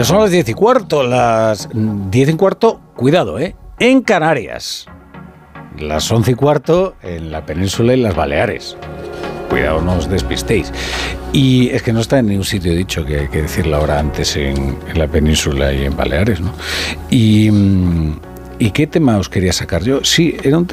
Ya son las 10:15, las 10:15, cuidado, en Canarias. Las 11:15 en la península y las Baleares. Cuidado, no os despistéis. Y es que no está en ningún sitio dicho que hay que decir la hora antes en la península y en Baleares, ¿no? ¿Y qué tema os quería sacar yo? Sí, era un tema